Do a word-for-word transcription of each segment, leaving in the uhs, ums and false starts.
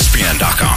S P N dot com.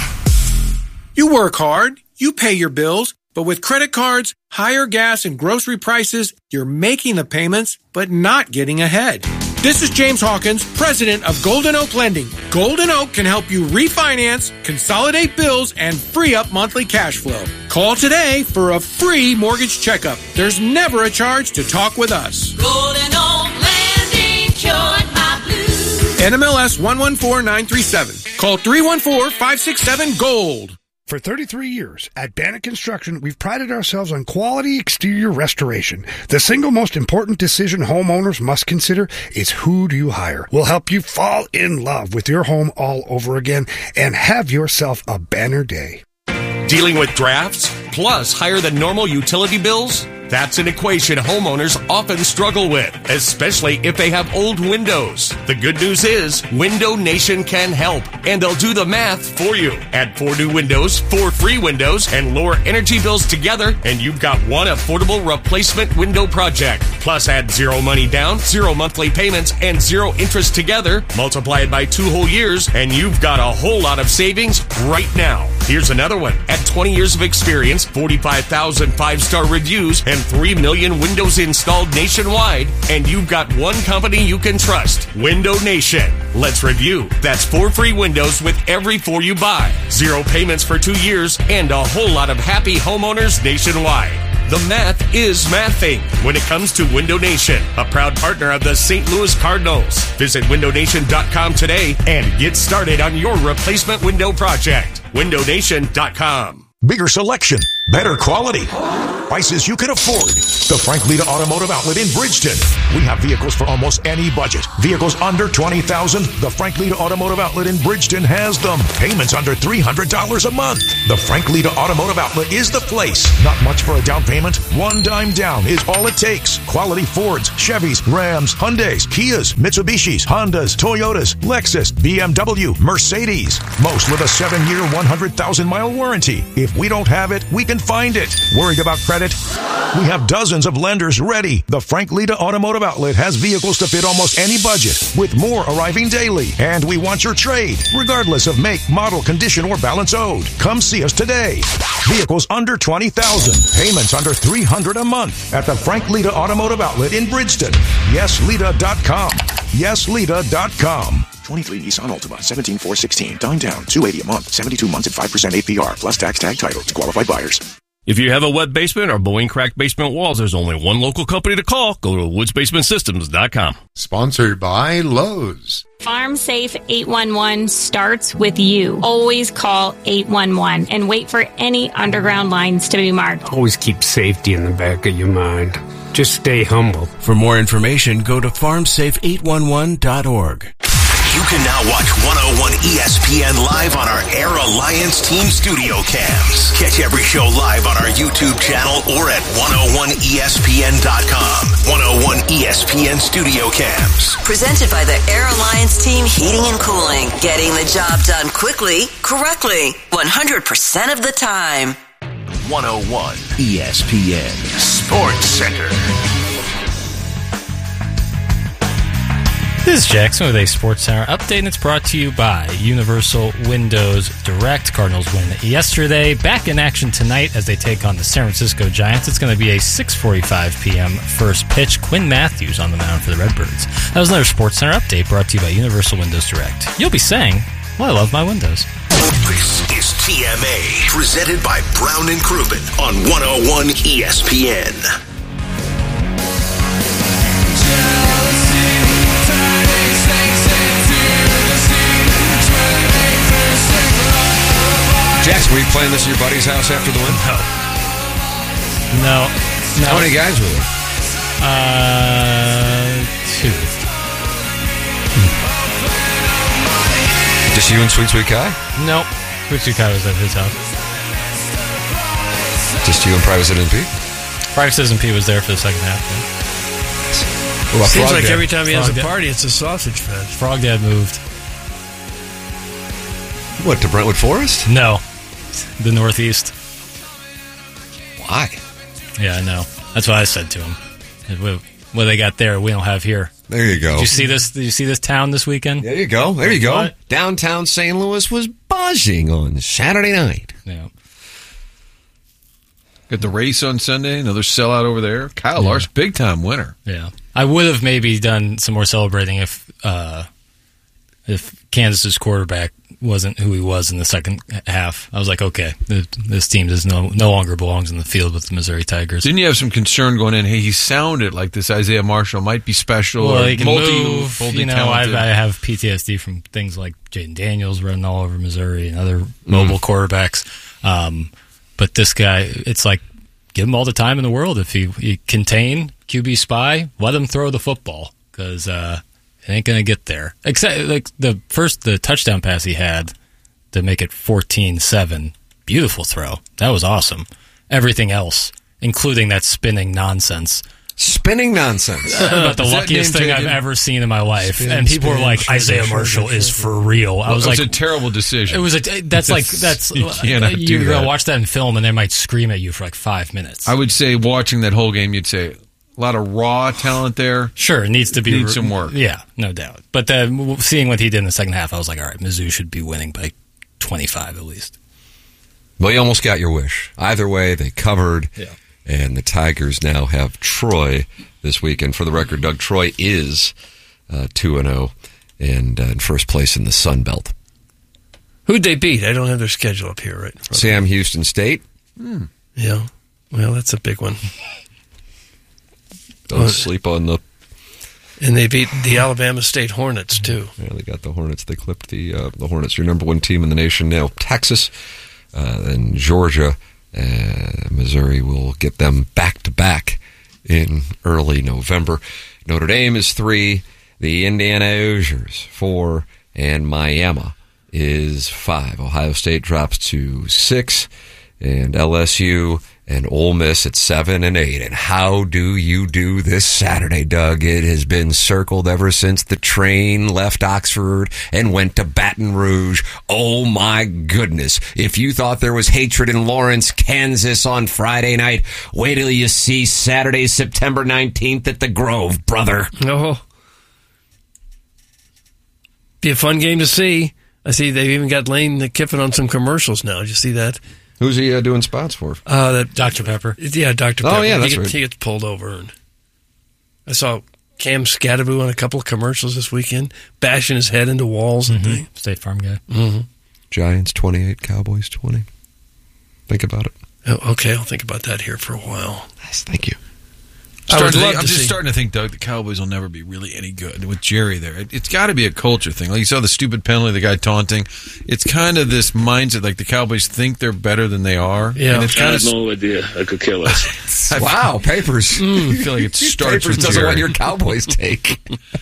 You work hard, you pay your bills, but with credit cards, higher gas and grocery prices, you're making the payments, but not getting ahead. This is James Hawkins, president of Golden Oak Lending. Golden Oak can help you refinance, consolidate bills, and free up monthly cash flow. Call today for a free mortgage checkup. There's never a charge to talk with us. Golden Oak Lending cured my blues. N M L S one one four nine three seven. Call three one four, five six seven, GOLD. For thirty-three years, at Bannock Construction, we've prided ourselves on quality exterior restoration. The single most important decision homeowners must consider is who do you hire. We'll help you fall in love with your home all over again and have yourself a banner day. Dealing with drafts, plus higher than normal utility bills? That's an equation homeowners often struggle with, especially if they have old windows. The good news is, Window Nation can help, and they'll do the math for you. Add four new windows, four free windows, and lower energy bills together, and you've got one affordable replacement window project. Plus, add zero money down, zero monthly payments, and zero interest together. Multiply it by two whole years, and you've got a whole lot of savings right now. Here's another one. At twenty years of experience, forty-five thousand five-star reviews, and three million windows installed nationwide, and you've got one company you can trust, Window Nation. Let's review. That's four free windows with every four you buy, zero payments for two years, and a whole lot of happy homeowners nationwide. The math is mathing when it comes to Window Nation, a proud partner of the Saint Louis Cardinals. Visit window nation dot com today and get started on your replacement window project. window nation dot com. Bigger selection, better quality, prices you can afford. The Frank Lita Automotive Outlet in Bridgeton. We have vehicles for almost any budget. Vehicles under twenty thousand dollars. The Frank Lita Automotive Outlet in Bridgeton has them. Payments under three hundred dollars a month. The Frank Lita Automotive Outlet is the place. Not much for a down payment. One dime down is all it takes. Quality Fords, Chevys, Rams, Hyundais, Kias, Mitsubishis, Hondas, Toyotas, Lexus, B M W, Mercedes. Most with a seven-year, one hundred thousand mile warranty. If we don't have it, we can find it. Worried about credit? We have dozens of lenders ready. The Frank Lita Automotive Outlet has vehicles to fit almost any budget, with more arriving daily. And we want your trade, regardless of make, model, condition, or balance owed. Come see us today. Vehicles under twenty thousand dollars. Payments under three hundred dollars a month at the Frank Lita Automotive Outlet in Bridgeton. yes lita dot com. yes lita dot com. twenty-three Nissan Altima, seventeen four sixteen. Down down, two hundred eighty a month, seventy-two months at five percent A P R, plus tax tag title to qualified buyers. If you have a wet basement or blowing cracked basement walls, there's only one local company to call. Go to woods basement systems dot com. Sponsored by Lowe's. Farm Safe eight one one starts with you. Always call eight one one and wait for any underground lines to be marked. Always keep safety in the back of your mind. Just stay humble. For more information, go to farm safe eight one one dot org. You can now watch one oh one E S P N live on our Air Alliance Team Studio Cams. Catch every show live on our YouTube channel or at one oh one E S P N dot com. one oh one E S P N Studio Cams. Presented by the Air Alliance Team Heating and Cooling. Getting the job done quickly, correctly, one hundred percent of the time. one oh one E S P N Sports Center. This is Jackson with a Sports Center update, and it's brought to you by Universal Windows Direct. Cardinals win yesterday. Back in action tonight as they take on the San Francisco Giants. It's going to be a six forty-five p.m. first pitch. Quinn Matthews on the mound for the Redbirds. That was another Sports Center update brought to you by Universal Windows Direct. You'll be saying, well, I love my windows. This is T M A, presented by Brown and Crouppen on one oh one E S P N. Jackson, were you playing this at your buddy's house after the win? No. No. no. How many guys were there? Uh, two. Just you and Sweet Sweet Kai? No. Sweet Sweet Kai was at his house. Just you and Private Citizen P? Private Citizen P was there for the second half. Yeah. Well, seems like Dad. every time he Frog has a Dad. party, it's a sausage fest. Frog Dad moved. What, to Brentwood Forest? No. The Northeast. Why? Yeah, I know. That's what I said to him. What they got there, we don't have here. There you go. Did you see this? Did you see this town this weekend? There you go. There you go. What? Downtown Saint Louis was buzzing. massaging on Saturday night. Yeah. Got the race on Sunday, another sellout over there. Kyle Yeah. Larson, big time winner. Yeah, I would have maybe done some more celebrating if uh, if Kansas's quarterback wasn't who he was in the second half. I was like, okay, th- this team does no no longer belongs in the field with the Missouri Tigers. Didn't you have some concern going in? Hey, he sounded like this Isaiah Marshall might be special. Well, or he can multi, move. multi You know, I've, I have P T S D from things like Jaden Daniels running all over Missouri and other mobile mm. quarterbacks. Um, but this guy, it's like, give him all the time in the world. If he, he contain Q B spy, let him throw the football because uh, it ain't gonna get there. Except like the first the touchdown pass he had to make it fourteen seven. Beautiful throw. That was awesome. Everything else, including that spinning nonsense. Spinning nonsense. About the luckiest thing I've ever seen in my life. Spin, and people spin, were like, sugar, Isaiah Marshall sugar, is for real. I was well, like, it was a terrible decision. It was a, that's like, that's, you cannot you're do going that. to watch that in film and they might scream at you for like five minutes. I would say watching that whole game, you'd say, a lot of raw talent there. Sure, it needs to be. Needs some work. Yeah, no doubt. But the, seeing what he did in the second half, I was like, all right, Mizzou should be winning by twenty-five at least. Well, you almost got your wish. Either way, they covered. Yeah. And the Tigers now have Troy this weekend. For the record, Doug, Troy is uh, two and oh and uh, in first place in the Sun Belt. Who'd they beat? I don't have their schedule up here right in front of Sam Houston State. Hmm. Yeah. Well, that's a big one. Don't well, sleep on the... And they beat the Alabama State Hornets, too. Yeah, they got the Hornets. They clipped the uh, the Hornets, your number one team in the nation now. Texas uh, and Georgia. Uh, Missouri will get them back-to-back in early November. Notre Dame is three, the Indiana Hoosiers four, and Miami is five. Ohio State drops to six, and L S U and Ole Miss at seven and eight. And how do you do this Saturday, Doug? It has been circled ever since the train left Oxford and went to Baton Rouge. Oh my goodness. If you thought there was hatred in Lawrence, Kansas on Friday night, wait till you see Saturday, September nineteenth at the Grove, brother. Oh. Be a fun game to see. I see they've even got Lane Kiffin on some commercials now. Did you see that? Who's he uh, doing spots for? Uh, that, Doctor Pepper. Yeah, Doctor Pepper. Oh, yeah, that's he, gets, right. he gets pulled over. And I saw Cam Scatterbu on a couple of commercials this weekend, bashing his head into walls and mm-hmm. things. State Farm guy. Mm-hmm. Giants twenty-eight, Cowboys twenty. Think about it. Oh, okay, I'll think about that here for a while. Nice, thank you. I would love think, to I'm just see. starting to think, Doug, the Cowboys will never be really any good with Jerry there. It, it's got to be a culture thing. Like you saw the stupid penalty, the guy taunting. It's kind of this mindset, like the Cowboys think they're better than they are. Yeah, and it's I kind had of no idea I could kill us. Wow, Papers. I feel like it starts Papers with doesn't Jerry. want your Cowboys take.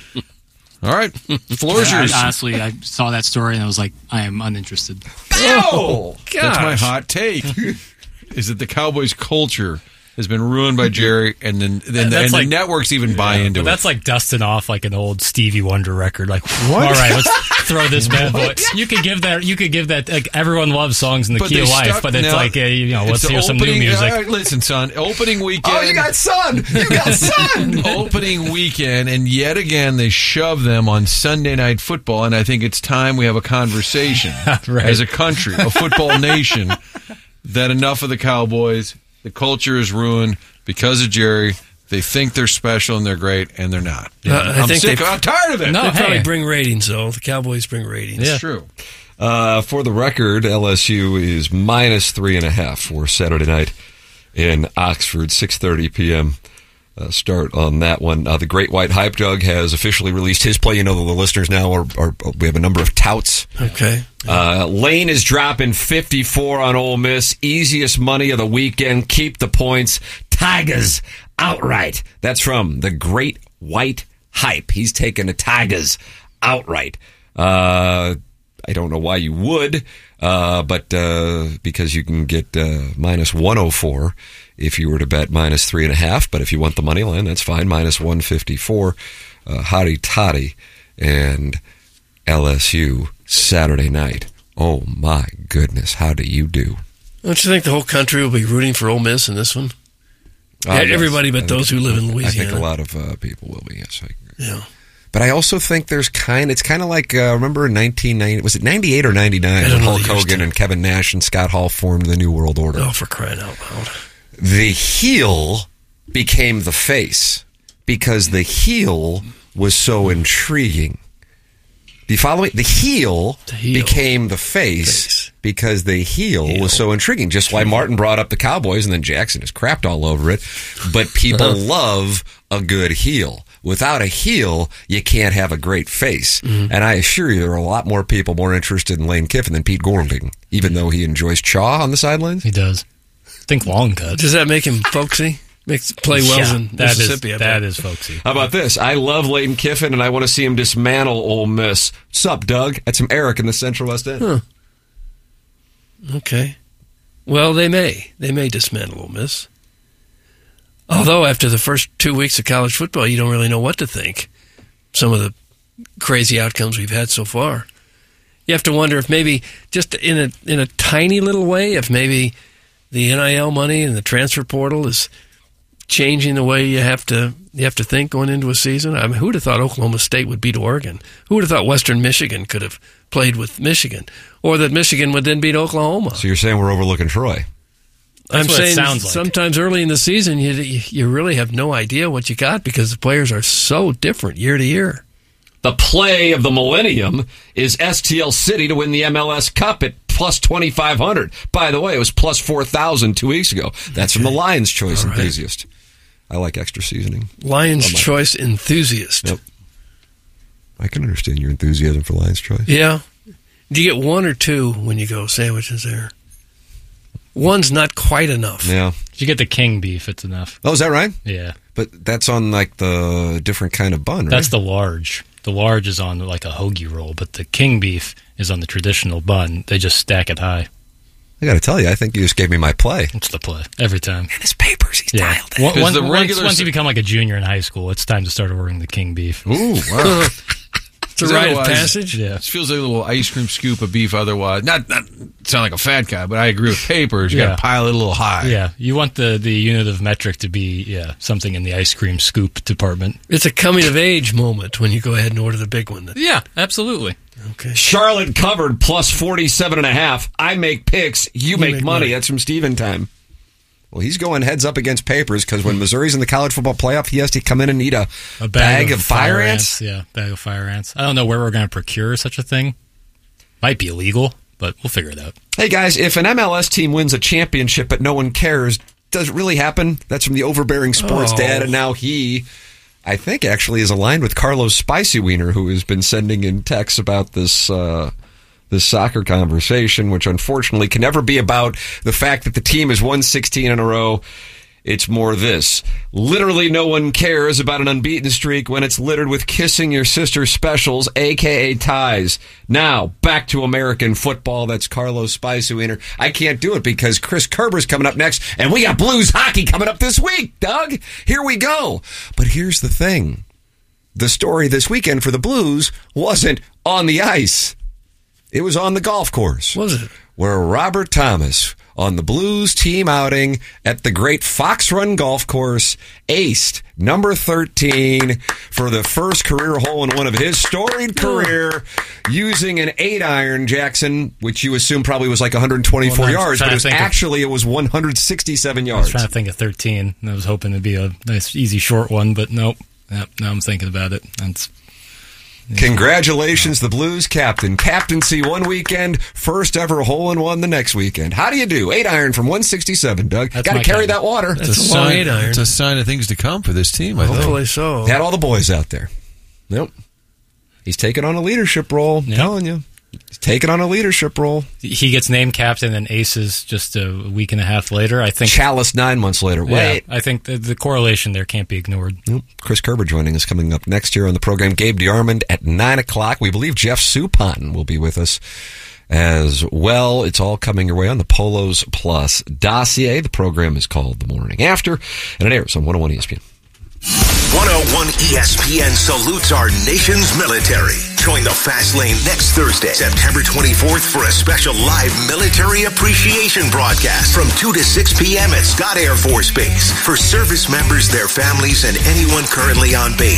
All right, floor's Yeah, yours. I, honestly, I saw that story and I was like, I am uninterested. Oh, That's my hot take. Is that the Cowboys culture has been ruined by Jerry, and then then the, and like, the networks even buy yeah, into but it. That's like dusting off like an old Stevie Wonder record. Like, all right, let's throw this bad boy. You could give that. You could give that. Like, everyone loves songs in the But key they of life, stuck- but it's now, like, uh, you know, let's it's hear the some new opening- music. all right, listen, son. Opening weekend. Oh, you got Sun. You got Sun. Opening weekend, and yet again they shove them on Sunday Night Football, and I think it's time we have a conversation Right. as a country, a football nation, that enough of the Cowboys. The culture is ruined because of Jerry. They think they're special and they're great, and they're not. Uh, I I'm think sick. they- I'm tired of it. No, They hey. probably bring ratings, though. The Cowboys bring ratings. It's true. Uh, for the record, L S U is minus three and a half for Saturday night in Oxford, six thirty p.m. Uh, start on that one. Uh, the Great White Hype Dog has officially released his play. You know, the listeners now are, are we have a number of touts. Okay. Uh, Lane is dropping fifty-four on Ole Miss. Easiest money of the weekend. Keep the points. Tigers outright. That's from the Great White Hype. He's taking the Tigers outright. Uh, I don't know why you would, uh, but uh, because you can get uh, minus one oh four if you were to bet minus three and a half. But if you want the money line, that's fine. Minus one fifty-four. Uh, Hottie Toddy and L S U Saturday night. Oh my goodness, how do you do? Don't you think the whole country will be rooting for Ole Miss in this one? Uh, Yeah, yes. everybody but I those think- who live in I Louisiana. think a lot of uh, people will be, yes. I agree. Yeah. But I also think there's kind. It's kind of like uh, remember in nineteen ninety, was it ninety-eight or ninety-nine when Hulk Hogan and Kevin Nash and Scott Hall formed the New World Order? Oh, for crying out loud! The heel became the face because the heel was so intriguing. Do you follow me? The heel, the heel. became the face, face. because the heel, heel was so intriguing. Just why Martin brought up the Cowboys and then Jackson has crapped all over it. But people love a good heel. Without a heel, you can't have a great face. Mm-hmm. And I assure you, there are a lot more people more interested in Lane Kiffin than Pete Golding, even though he enjoys Chaw on the sidelines. He does. Think long cut. Does that make him folksy? Makes play Wells yeah, in that Mississippi. Is, that is folksy. How about this? I love Lane Kiffin, and I want to see him dismantle Ole Miss. Sup, Doug? That's some Eric in the Central West End. Huh. Okay. Well, they may. They may dismantle Ole Miss. Although after the first two weeks of college football, you don't really know what to think. Some of the crazy outcomes we've had so far. You have to wonder if maybe just in a in a tiny little way, if maybe the N I L money and the transfer portal is changing the way you have to you have to think going into a season. I mean, who would have thought Oklahoma State would beat Oregon? Who would have thought Western Michigan could have played with Michigan, or that Michigan would then beat Oklahoma? So you're saying we're overlooking Troy? That's I'm saying it sounds like. Sometimes early in the season you you really have no idea what you got because the players are so different year to year. The play of the millennium is S T L City to win the M L S Cup at plus twenty-five hundred. By the way, it was plus four thousand two weeks ago. That's okay. From the Lion's Choice right. Enthusiast. I like extra seasoning. Lion's oh, Choice Enthusiast. Yep. I can understand your enthusiasm for Lion's Choice. Yeah. Do you get one or two when you go sandwiches there? One's not quite enough. Yeah. If you get the king beef, it's enough. Oh, is that right? Yeah. But that's on like the different kind of bun, right? That's the large. The large is on like a hoagie roll, but the king beef is on the traditional bun. They just stack it high. I got to tell you, I think you just gave me my play. It's the play every time. And his papers, he's yeah. dialed in. One, one, the once, once you become like a junior in high school, it's time to start ordering the king beef. Ooh, wow. It's a rite of passage. Yeah. It feels like a little ice cream scoop of beef otherwise. Not not sound like a fat guy, but I agree with papers. You yeah. got to pile it a little high. Yeah, you want the, the unit of metric to be yeah something in the ice cream scoop department. It's a coming of age moment when you go ahead and order the big one. Yeah, absolutely. Okay. Charlotte covered plus forty-seven and a half. I make picks. You, you make, make money. money. That's from Steven time. Well, he's going heads up against papers because when Missouri's in the college football playoff, he has to come in and eat a, a bag, bag of, of fire, fire ants. ants. Yeah, bag of fire ants. I don't know where we're going to procure such a thing. Might be illegal, but we'll figure it out. Hey, guys, if an M L S team wins a championship but no one cares, does it really happen? That's from the Overbearing Sports oh. Dad, and now he, I think, actually is aligned with Carlos Spicy Wiener, who has been sending in texts about this uh, this soccer conversation, which unfortunately can never be about the fact that the team has won sixteen in a row. It's more this. Literally no one cares about an unbeaten streak when it's littered with kissing your sister specials, a k a ties. Now, back to American football. That's Carlos Spicy Wiener. I can't do it because Chris Kerber's coming up next, and we got Blues hockey coming up this week, Doug. Here we go. But here's the thing. The story this weekend for the Blues wasn't on the ice. It was on the golf course. Was it? Where Robert Thomas, on the Blues team outing at the great Fox Run Golf Course, aced number thirteen for the first career hole-in-one of his storied career using an eight-iron, Jackson, which you assume probably was like one hundred twenty-four well, yards, but it was actually of, it was one hundred sixty-seven yards. I was trying to think of thirteen, and I was hoping it'd be a nice, easy, short one, but nope. Yep, now I'm thinking about it. That's... Yeah. Congratulations, the Blues captain. Captaincy one weekend, first ever hole-in-one the next weekend. How do you do? Eight iron from one sixty-seven, Doug. Got to carry that water. That's it's a, a sign, long eight iron. It's a sign of things to come for this team, I Hopefully think. so. Had all the boys out there. Nope. He's taking on a leadership role. I'm yep. telling you. He's taking on a leadership role. He gets named captain and aces just a week and a half later. I think Chalice nine months later. Wait. Yeah, I think the, the correlation there can't be ignored. Nope. Chris Kerber joining us coming up next year on the program. Gabe DeArmond at nine o'clock. We believe Jeff Suppan will be with us as well. It's all coming your way on the Polos Plus dossier. The program is called The Morning After, and it airs on one oh one E S P N. one oh one E S P N salutes our nation's military. Join the Fast Lane next Thursday, September twenty-fourth, for a special live military appreciation broadcast from two to six p.m. at Scott Air Force Base. For service members, their families, and anyone currently on base,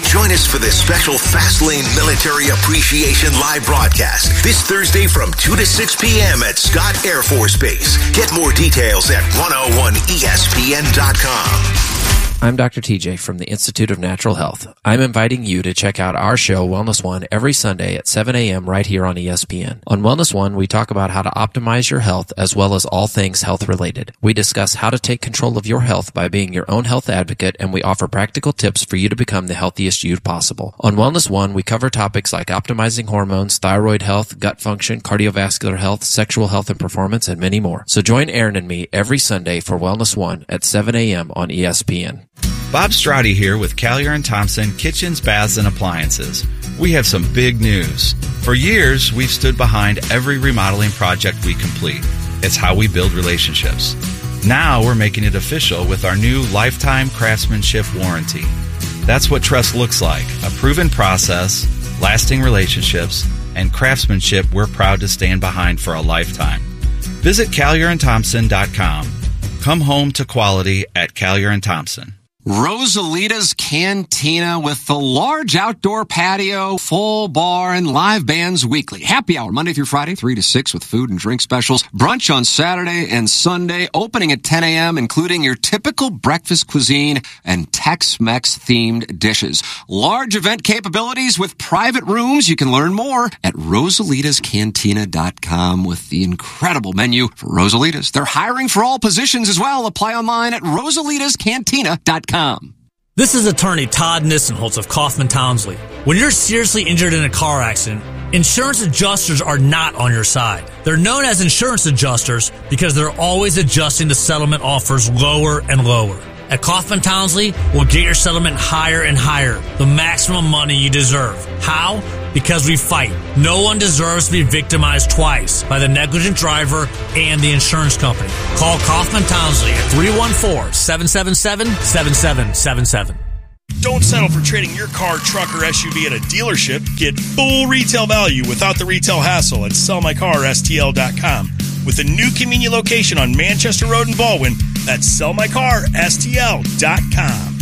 Join us for this special Fastlane Military Appreciation live broadcast this Thursday from two to six p.m. at Scott Air Force Base. Get more details at one oh one E S P N dot com. I'm Doctor T J from the Institute of Natural Health. I'm inviting you to check out our show, Wellness One, every Sunday at seven a.m. right here on E S P N. On Wellness One, we talk about how to optimize your health as well as all things health related. We discuss how to take control of your health by being your own health advocate, and we offer practical tips for you to become the healthiest you possible. On Wellness One, we cover topics like optimizing hormones, thyroid health, gut function, cardiovascular health, sexual health and performance, and many more. So join Aaron and me every Sunday for Wellness One at seven a.m. on E S P N. Bob Strati here with Callier and Thompson Kitchens, Baths, and Appliances. We have some big news. For years, we've stood behind every remodeling project we complete. It's how we build relationships. Now we're making it official with our new lifetime craftsmanship warranty. That's what trust looks like, a proven process, lasting relationships, and craftsmanship we're proud to stand behind for a lifetime. Visit Callier and Thompson dot com. Come home to quality at Callier and Thompson. Rosalita's Cantina with the large outdoor patio, full bar, and live bands weekly. Happy hour Monday through Friday, three to six with food and drink specials. Brunch on Saturday and Sunday, opening at ten a.m., including your typical breakfast cuisine and Tex-Mex themed dishes. Large event capabilities with private rooms. You can learn more at Rosalitas Cantina dot com with the incredible menu for Rosalitas. They're hiring for all positions as well. Apply online at Rosalitas Cantina dot com. This is attorney Todd Nissenholtz of Kaufman Townsley. When you're seriously injured in a car accident, insurance adjusters are not on your side. They're known as insurance adjusters because they're always adjusting the settlement offers lower and lower. At Kaufman Townsley, we'll get your settlement higher and higher, the maximum money you deserve. How? Because we fight. No one deserves to be victimized twice by the negligent driver and the insurance company. Call Kaufman Townsley at three one four, seven seven seven, seven seven seven seven. Don't settle for trading your car, truck, or S U V at a dealership. Get full retail value without the retail hassle at sell my car S T L dot com. With a new convenient location on Manchester Road in Baldwin, that's sell my car S T L dot com.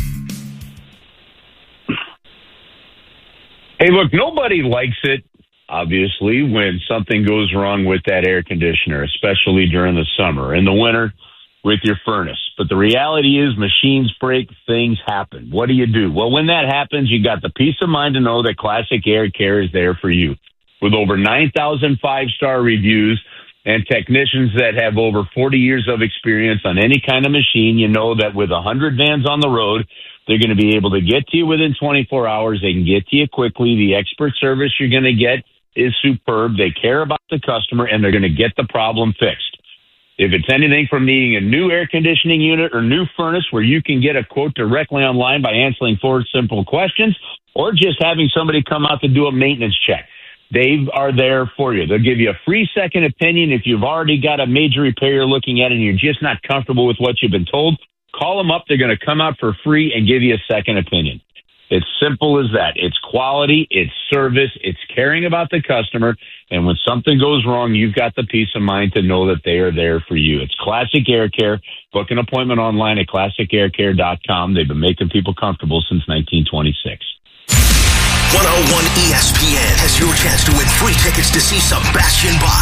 Hey, look, nobody likes it, obviously, when something goes wrong with that air conditioner, especially during the summer. In the winter, with your furnace. But the reality is machines break, things happen. What do you do? Well, when that happens, you got the peace of mind to know that Classic Air Care is there for you. With over nine thousand five-star reviews and technicians that have over forty years of experience on any kind of machine, you know that with one hundred vans on the road, they're going to be able to get to you within twenty-four hours. They can get to you quickly. The expert service you're going to get is superb. They care about the customer, and they're going to get the problem fixed. If it's anything from needing a new air conditioning unit or new furnace where you can get a quote directly online by answering four simple questions, or just having somebody come out to do a maintenance check, they are there for you. They'll give you a free second opinion if you've already got a major repair you're looking at and you're just not comfortable with what you've been told. Call them up. They're going to come out for free and give you a second opinion. It's simple as that. It's quality, it's service, it's caring about the customer. And when something goes wrong, you've got the peace of mind to know that they are there for you. It's Classic Air Care. Book an appointment online at classic air care dot com. They've been making people comfortable since nineteen twenty-six. one oh one E S P N has your chance to win free tickets to see Sebastian Bach,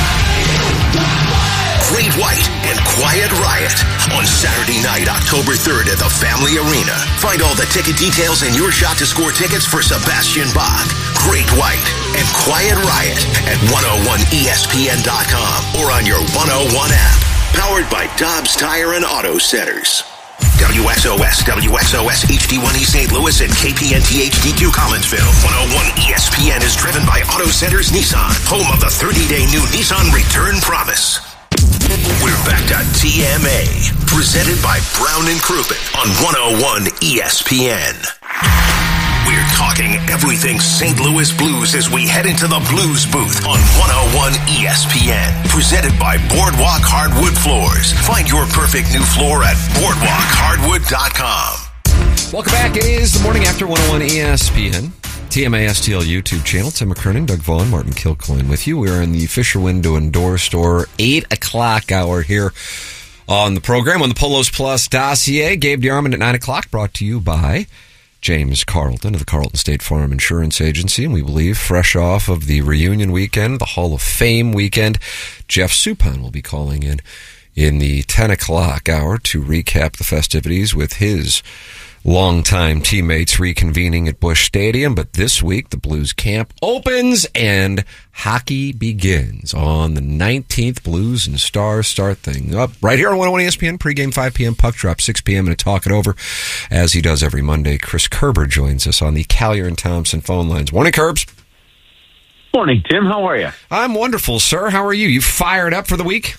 Great White, and Quiet Riot on Saturday night, October third at the Family Arena. Find all the ticket details and your shot to score tickets for Sebastian Bach, Great White, and Quiet Riot at one oh one E S P N dot com or on your one oh one app. Powered by Dobbs Tire and Auto Centers. W X O S, W X O S H D one E Saint Louis, and K P N T H D Q Collinsville. one oh one E S P N is driven by Auto Centers Nissan, home of the thirty-day new Nissan Return Promise. We're back to T M A, presented by Brown and Crouppen on one oh one E S P N. We're talking everything Saint Louis Blues as we head into the Blues booth on one oh one E S P N. Presented by Boardwalk Hardwood Floors. Find your perfect new floor at boardwalk hardwood dot com. Welcome back. It is the morning after one oh one E S P N. T M A S T L YouTube channel. Tim McKernan, Doug Vaughn, Martin Kilcoyne with you. We are in the Fisher Window and Door Store eight o'clock hour here on the program on the Polos Plus dossier. Gabe DeArmond at nine o'clock, brought to you by James Carlton of the Carlton State Farm Insurance Agency, and we believe fresh off of the reunion weekend, the Hall of Fame weekend, Jeff Suppan will be calling in in the ten o'clock hour to recap the festivities with his longtime teammates reconvening at Busch Stadium. But this week, the Blues camp opens and hockey begins on the nineteenth. Blues and Stars start things up right here on one oh one E S P N. Pregame five p.m., puck drop six p.m. and to talk it over, as he does every Monday, Chris Kerber joins us on the Callier and Thompson phone lines. Morning, Kerbs. Morning, Tim. How are you? I'm wonderful, sir. How are you? You fired up for the week?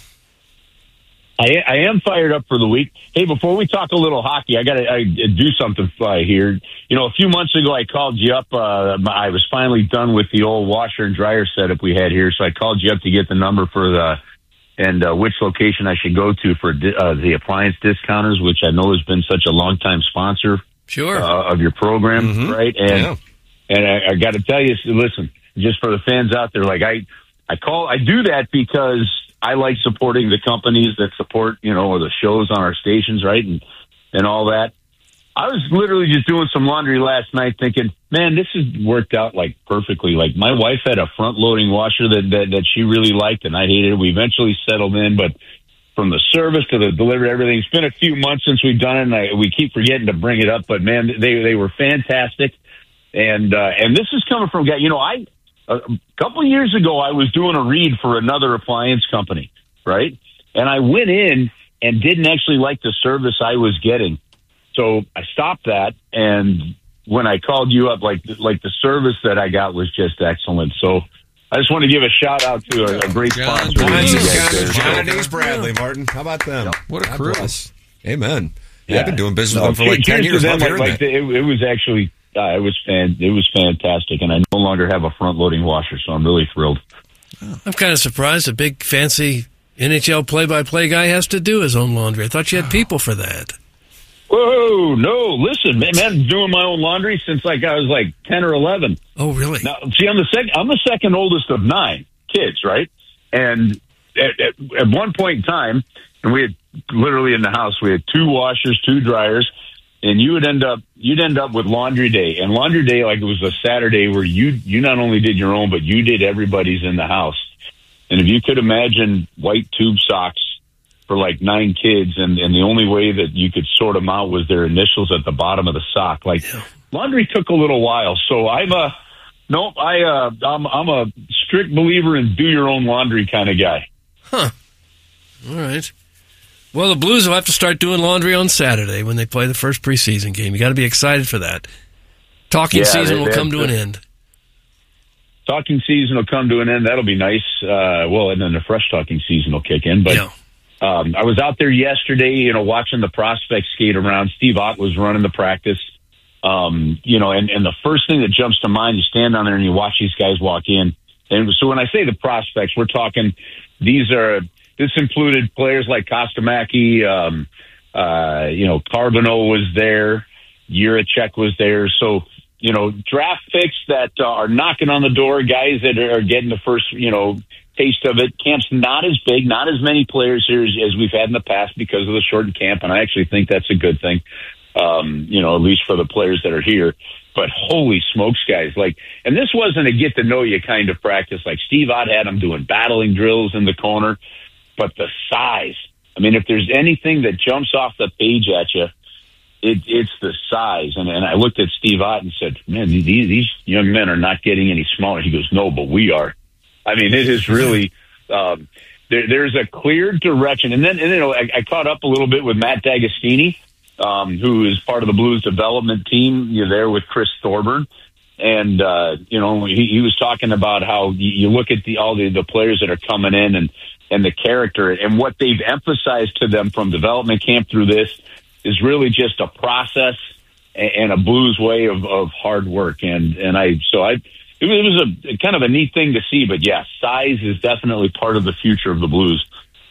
I, I am fired up for the week. Hey, before we talk a little hockey, I got to do something uh, here. You know, a few months ago, I called you up. Uh, I was finally done with the old washer and dryer setup we had here, so I called you up to get the number for the and uh, which location I should go to for uh, the appliance discounters, which I know has been such a long-time sponsor sure. uh, of your program, mm-hmm. right? And yeah. and I, I got to tell you, listen, just for the fans out there, like I, I call, I do that because I like supporting the companies that support, you know, the shows on our stations, right, and and all that. I was literally just doing some laundry last night thinking, man, this has worked out, like, perfectly. Like, my wife had a front-loading washer that, that, that she really liked, and I hated it. We eventually settled in, but from the service to the delivery, everything, it's been a few months since we've done it, and I, we keep forgetting to bring it up, but, man, they they were fantastic. And, uh, and this is coming from a guy, you know, I... A couple of years ago, I was doing a read for another appliance company, right? And I went in and didn't actually like the service I was getting. So I stopped that. And when I called you up, like like the service that I got was just excellent. So I just want to give a shout out to a, a great John, sponsor. John, John, John, John and Ace Bradley, Martin. How about them? What a God crew. bless. Amen. Yeah, Yeah. I've been doing business No, with them for like ten cheers years. to Love them, hearing like, like, that. it, it was actually... Uh, it was fan. It was fantastic, and I no longer have a front-loading washer, so I'm really thrilled. I'm kind of surprised a big, fancy N H L play-by-play guy has to do his own laundry. I thought you had people for that. Whoa, no! Listen, man, man, I'm doing my own laundry since like I was like ten or eleven. Oh, really? Now, see, I'm the second. I'm the second oldest of nine kids, right? And at, at, at one point in time, and we had literally in the house, we had two washers, two dryers. And you would end up, you'd end up with laundry day. And laundry day, like it was a Saturday where you, you not only did your own, but you did everybody's in the house. And if you could imagine white tube socks for like nine kids, and, and the only way that you could sort them out was their initials at the bottom of the sock. Like laundry took a little while. So I'm a, nope, I, uh, I'm, I'm a strict believer in do your own laundry kind of guy. Huh. All right. Well, the Blues will have to start doing laundry on Saturday when they play the first preseason game. You got to be excited for that. Talking Yeah, season they- will they come have to an to- end. Talking season will come to an end. That'll be nice. Uh, well, and then the fresh talking season will kick in. But um, I was out there yesterday, you know, watching the prospects skate around. Steve Ott was running the practice. Um, you know, and, and the first thing that jumps to mind, you stand down there and you watch these guys walk in. And so when I say the prospects, we're talking, these are, this included players like Kostamaki, um, uh, you know, Carbonneau was there, Juracek was there. So, you know, draft picks that uh, are knocking on the door, guys that are getting the first, you know, taste of it. Camp's not as big, not as many players here as, as we've had in the past because of the shortened camp, and I actually think that's a good thing, um, you know, at least for the players that are here. But holy smokes, guys, like, and this wasn't a get-to-know-you kind of practice. Like, Steve Ott had them doing battling drills in the corner. But the size, I mean, if there's anything that jumps off the page at you, it, it's the size. And, and I looked at Steve Ott and said, man, these, these young men are not getting any smaller. He goes, no, but we are. I mean, it is really, um, there, there's a clear direction. And then, and, you know, I, I caught up a little bit with Matt D'Agostini, um, who is part of the Blues development team. You're there with Chris Thorburn. And, uh, you know, he, he was talking about how you, you look at the, all the, the players that are coming in and, and the character and what they've emphasized to them from development camp through this is really just a process and, and a Blues way of, of hard work. And, and I, so I, it was a kind of a neat thing to see, but yeah, size is definitely part of the future of the Blues.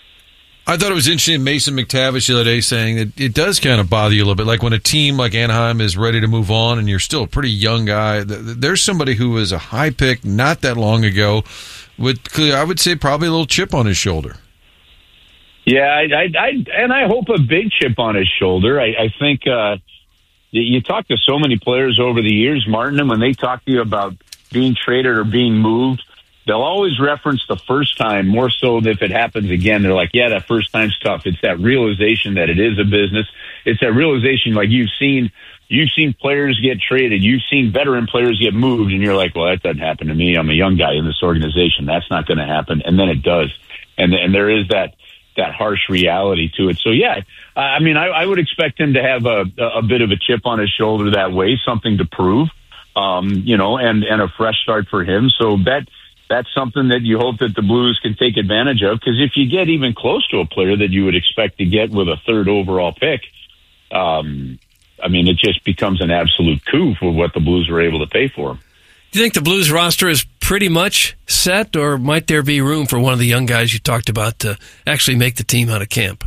I thought it was interesting, Mason McTavish the other day saying that it does kind of bother you a little bit. Like when a team like Anaheim is ready to move on and you're still a pretty young guy, there's somebody who was a high pick not that long ago with, I would say, probably a little chip on his shoulder. Yeah, I, I, I and I hope a big chip on his shoulder. I, I think, uh, you, you talk to so many players over the years, Martin, and when they talk to you about being traded or being moved, they'll always reference the first time more so that if it happens again. They're like, yeah, that first time's tough. It's that realization that it is a business. It's that realization, like you've seen, you've seen players get traded. You've seen veteran players get moved, and you're like, well, that doesn't happen to me. I'm a young guy in this organization. That's not going to happen. And then it does. And and there is that that harsh reality to it. So, yeah, I mean, I, I would expect him to have a, a bit of a chip on his shoulder that way, something to prove, um, you know, and, and a fresh start for him. So that that's something that you hope that the Blues can take advantage of, because if you get even close to a player that you would expect to get with a third overall pick, um, I mean, it just becomes an absolute coup for what the Blues were able to pay for him. Do you think the Blues roster is pretty much set, or might there be room for one of the young guys you talked about to actually make the team out of camp?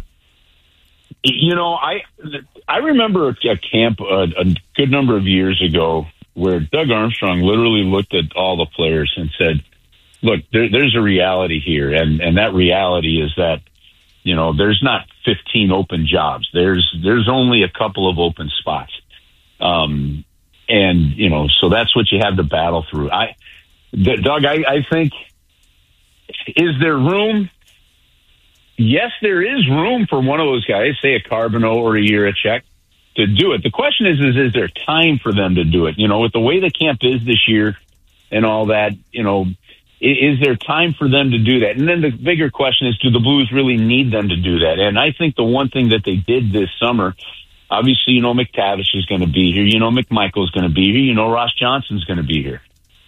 You know, I I remember a camp a, a good number of years ago where Doug Armstrong literally looked at all the players and said, look, there, there's a reality here, and, and that reality is that, you know, there's not fifteen open jobs. There's there's only a couple of open spots. Um And, you know, so that's what you have to battle through. I, Doug, I, I think, is there room? Yes, there is room for one of those guys, say a Carbonneau or a Jiricek, to do it. The question is, is, is there time for them to do it? You know, with the way the camp is this year and all that, you know, is, is there time for them to do that? And then the bigger question is, do the Blues really need them to do that? And I think the one thing that they did this summer, obviously, you know, McTavish is going to be here. You know, McMichael's going to be here. You know, Ross Johnson's going to be here.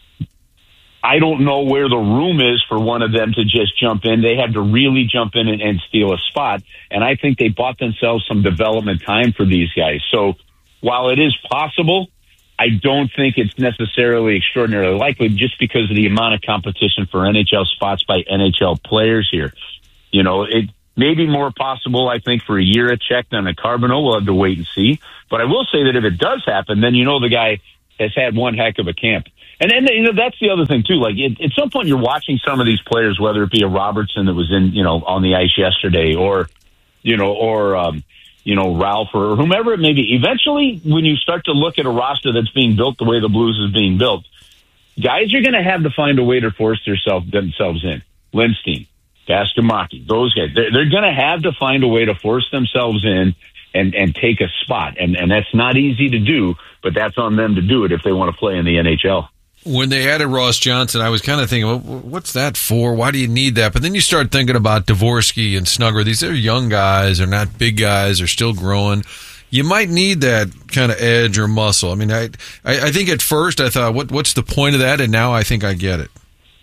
I don't know where the room is for one of them to just jump in. They had to really jump in and, and steal a spot. And I think they bought themselves some development time for these guys. So while it is possible, I don't think it's necessarily extraordinarily likely just because of the amount of competition for N H L spots by N H L players here. You know, it maybe more possible, I think, for a Jiricek than a Carbonneau. We'll have to wait and see. But I will say that if it does happen, then you know the guy has had one heck of a camp. And then, you know, that's the other thing, too. Like, it, at some point, you're watching some of these players, whether it be a Robertson that was in, you know, on the ice yesterday, or, you know, or, um, you know, Ralph or whomever it may be. Eventually, when you start to look at a roster that's being built the way the Blues is being built, guys are going to have to find a way to force theirself, themselves in. Lindstein, Gastamaki, those guys, they're, they're going to have to find a way to force themselves in and, and take a spot. And, and that's not easy to do, but that's on them to do it if they want to play in the N H L. When they added Ross Johnson, I was kind of thinking, well, what's that for? Why do you need that? But then you start thinking about Dvorsky and Snugger. These are young guys. They're not big guys. They're still growing. You might need that kind of edge or muscle. I mean, I I, I think at first I thought, what what's the point of that? And now I think I get it.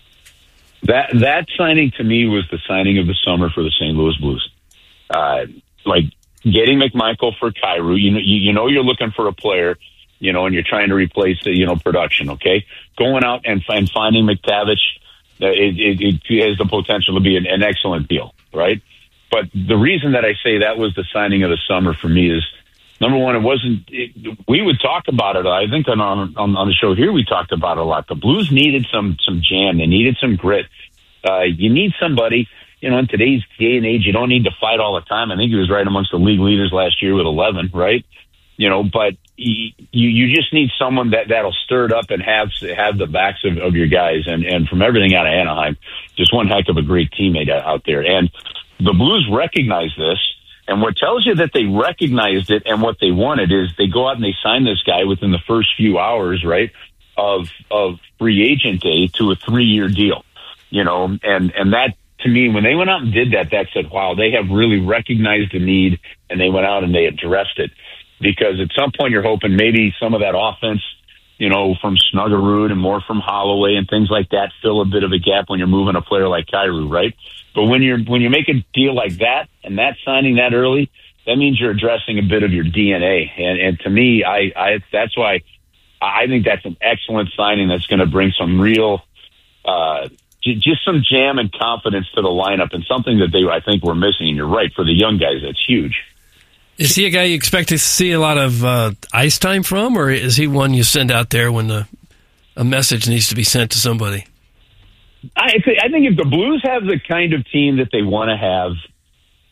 That that signing to me was the signing of the summer for the Saint Louis Blues. Uh, like getting McMichael for Kyrou. You know, you, you know you're looking for a player, you know, and you're trying to replace the, you know, production, okay? Going out and, and finding McTavish, uh, it, it, it has the potential to be an, an excellent deal, right? But the reason that I say that was the signing of the summer for me is, number one, it wasn't, it, we would talk about it. I think on, on, on the show here, we talked about it a lot. The Blues needed some, some jam. They needed some grit. Uh, you need somebody, you know, in today's day and age, you don't need to fight all the time. I think he was right amongst the league leaders last year with eleven, right? You know, but you you just need someone that that'll stir it up and have have the backs of, of your guys. And and from everything out of Anaheim, just one heck of a great teammate out there. And the Blues recognize this. And what tells you that they recognized it and what they wanted is they go out and they sign this guy within the first few hours, right, of of free agent day to a three year deal. You know, and and that to me, when they went out and did that, that said, wow, they have really recognized the need, and they went out and they addressed it. Because at some point you're hoping maybe some of that offense, you know, from Snuggerud and more from Holloway and things like that fill a bit of a gap when you're moving a player like Kyrou, right? But when you're when you make a deal like that and that signing that early, that means you're addressing a bit of your D N A. And and to me, I, I that's why I think that's an excellent signing that's going to bring some real, uh, j- just some jam and confidence to the lineup, and something that they I think were missing. And you're right, for the young guys, that's huge. Is he a guy you expect to see a lot of uh, ice time from, or is he one you send out there when the, a message needs to be sent to somebody? I, th- I think if the Blues have the kind of team that they want to have,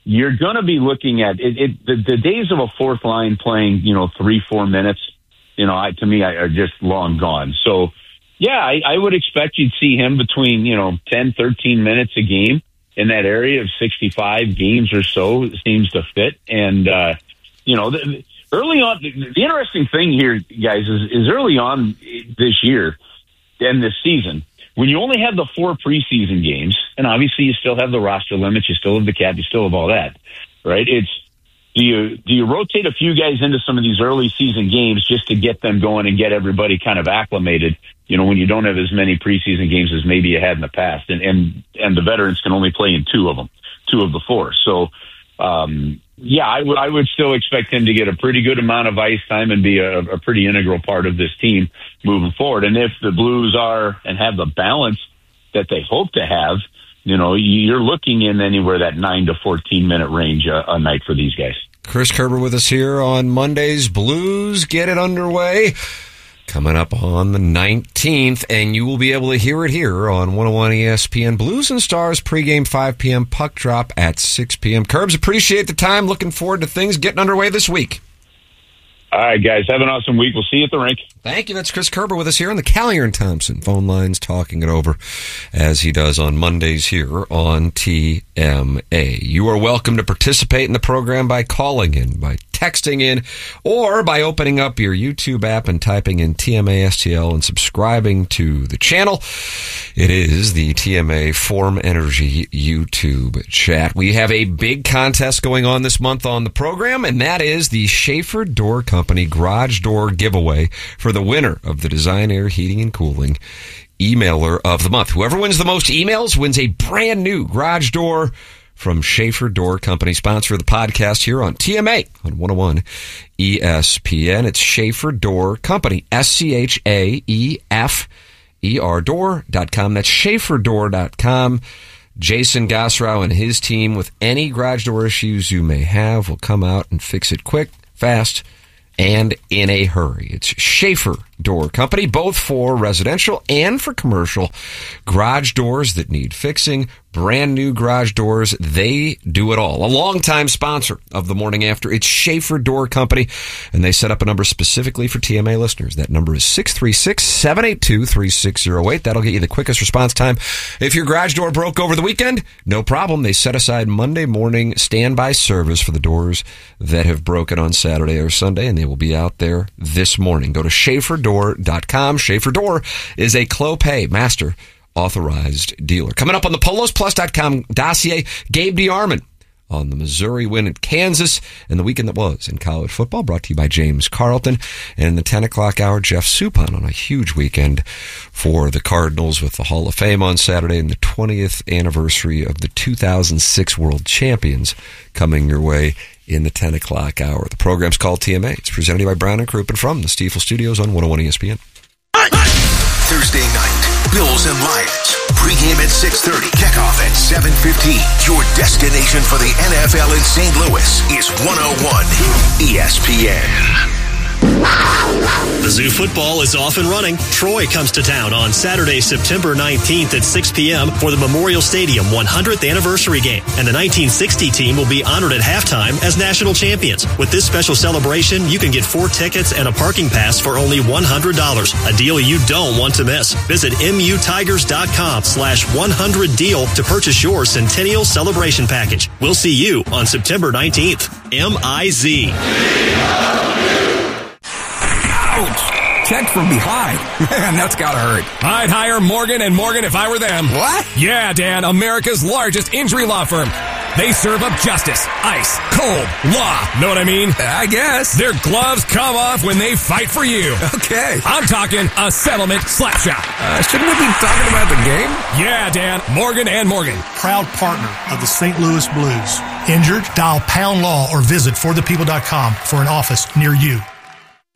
you're going to be looking at it. it the, the days of a fourth line playing, you know, three, four minutes, you know, I, to me, I, are just long gone. So, yeah, I, I would expect you'd see him between, you know, ten, thirteen minutes a game in that area of sixty-five games or so. It seems to fit. And, uh, you know, the, early on, the, the interesting thing here, guys, is, is early on this year and this season, when you only have the four preseason games, and obviously you still have the roster limits, you still have the cap, you still have all that, right? It's, do you, do you rotate a few guys into some of these early season games just to get them going and get everybody kind of acclimated, you know, when you don't have as many preseason games as maybe you had in the past, and, and, and the veterans can only play in two of them, two of the four. So, um, yeah, I would I would still expect him to get a pretty good amount of ice time and be a, a pretty integral part of this team moving forward. And if the Blues are and have the balance that they hope to have, you know, you're looking in anywhere that nine to fourteen minute range a, a night for these guys. Chris Kerber with us here on Monday's Blues Get It Underway. Coming up on the nineteenth, and you will be able to hear it here on one oh one E S P N. Blues and Stars pregame five p.m., puck drop at six p.m. Curbs, appreciate the time. Looking forward to things getting underway this week. All right, guys. Have an awesome week. We'll see you at the rink. Thank you. That's Chris Kerber with us here on the Callier and Thompson phone lines, talking it over as he does on Mondays here on T M A. You are welcome to participate in the program by calling in, by texting in, or by opening up your YouTube app and typing in T M A S T L and subscribing to the channel. It is the T M A Form Energy YouTube chat. We have a big contest going on this month on the program, and that is the Schaefer Door Company Garage Door Giveaway for the winner of the Design Air Heating and Cooling Emailer of the Month. Whoever wins the most emails wins a brand new garage door from Schaefer Door Company, sponsor of the podcast here on T M A on one oh one E S P N. It's Schaefer Door Company, S C H A E F E R door dot com. That's schaefer door dot com. Jason Gosrow and his team, with any garage door issues you may have, will come out and fix it quick, fast, and in a hurry. It's Schaefer Door Company, both for residential and for commercial garage doors that need fixing. Brand new garage doors, they do it all. A longtime sponsor of the Morning After. It's Schaefer Door Company, and they set up a number specifically for T M A listeners. That number is six three six, seven eight two, three six zero eight. That'll get you the quickest response time. If your garage door broke over the weekend, no problem. They set aside Monday morning standby service for the doors that have broken on Saturday or Sunday, and they will be out there this morning. Go to schaefer door dot com. Schaefer Door is a Clopay Master authorized dealer. Coming up on the polos plus dot com dossier, Gabe DeArmond on the Missouri win at Kansas and the weekend that was in college football, brought to you by James Carlton. And in the ten o'clock hour, Jeff Suppan on a huge weekend for the Cardinals with the Hall of Fame on Saturday and the twentieth anniversary of the two thousand six World Champions coming your way in the ten o'clock hour. The program's called T M A. It's presented by Brown and Crouppen from the Stiefel Studios on one oh one E S P N. Thursday night, Bills and Lions. Pre-game at six thirty, kickoff at seven fifteen. Your destination for the N F L in Saint Louis is one oh one E S P N. Mizzou football is off and running. Troy comes to town on Saturday, September nineteenth at six p.m. for the Memorial Stadium one hundredth anniversary game. And the nineteen sixty team will be honored at halftime as national champions. With this special celebration, you can get four tickets and a parking pass for only one hundred dollars. A deal you don't want to miss. Visit mutigers.com slash 100 deal to purchase your Centennial Celebration Package. We'll see you on September nineteenth. M I Z. Ouch! Checked from behind. Man, that's gotta hurt. I'd hire Morgan and Morgan if I were them. What? Yeah, Dan, America's largest injury law firm. They serve up justice, ice, cold, law. Know what I mean? I guess. Their gloves come off when they fight for you. Okay. I'm talking a settlement slap shot. Uh, shouldn't we be talking about the game? Yeah, Dan, Morgan and Morgan. Proud partner of the Saint Louis Blues. Injured? Dial Pound Law or visit for the people dot com for an office near you.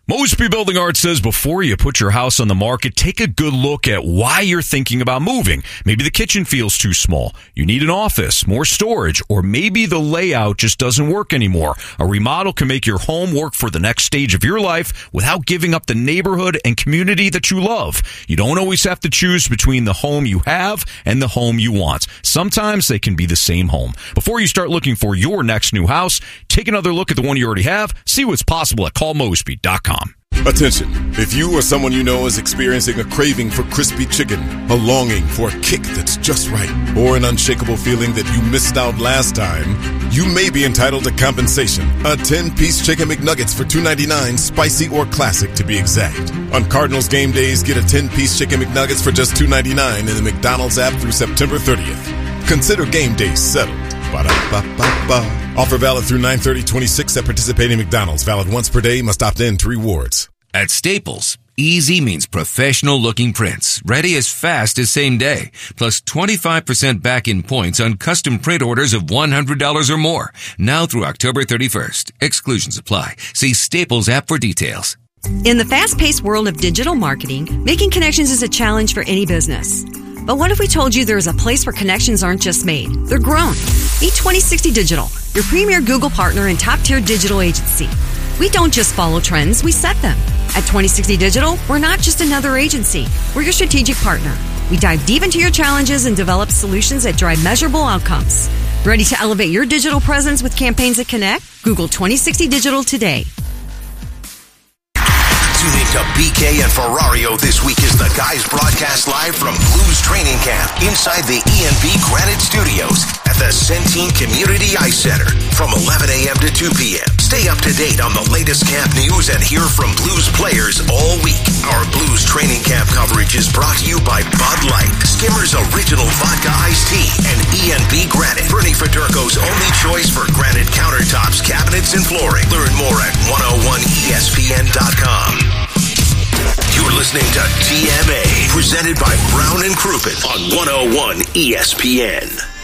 Mosby Building Arts says before you put your house on the market, take a good look at why you're thinking about moving. Maybe the kitchen feels too small. You need an office, more storage, or maybe the layout just doesn't work anymore. A remodel can make your home work for the next stage of your life without giving up the neighborhood and community that you love. You don't always have to choose between the home you have and the home you want. Sometimes they can be the same home. Before you start looking for your next new house, take another look at the one you already have. See what's possible at call mosby dot com. Attention, if you or someone you know is experiencing a craving for crispy chicken, a longing for a kick that's just right, or an unshakable feeling that you missed out last time, you may be entitled to compensation. A ten-piece Chicken McNuggets for two ninety-nine, spicy or classic to be exact. On Cardinals game days, get a ten-piece Chicken McNuggets for just two ninety-nine in the McDonald's app through September thirtieth. Consider game days settled. Ba-da-ba-ba-ba. Offer valid through nine thirty twenty-six at participating McDonald's. Valid once per day. Must opt in to rewards. At Staples, easy means professional-looking prints, ready as fast as same day, plus twenty-five percent back-in points on custom print orders of one hundred dollars or more. Now through October thirty-first. Exclusions apply. See Staples app for details. In the fast-paced world of digital marketing, making connections is a challenge for any business. But what if we told you there is a place where connections aren't just made, they're grown? Meet twenty sixty Digital, your premier Google partner and top-tier digital agency. We don't just follow trends, we set them. At twenty sixty Digital, we're not just another agency. We're your strategic partner. We dive deep into your challenges and develop solutions that drive measurable outcomes. Ready to elevate your digital presence with campaigns that connect? Google twenty sixty Digital today. Tune in to B K and Ferrario this week as the guys broadcast live from Blues Training Camp inside the E and B Granite Studios at the Centene Community Ice Center from eleven a.m. to two p.m. Stay up to date on the latest camp news and hear from Blues players all week. Our Blues Training Camp coverage is brought to you by Bud Light, Skimmer's Original Vodka Iced Tea, and E and B Granite, Bernie Federko's only choice for granite countertops, cabinets, and flooring. Learn more at one oh one E S P N dot com. You're listening to T M A, presented by Brown and Crouppen on one oh one E S P N.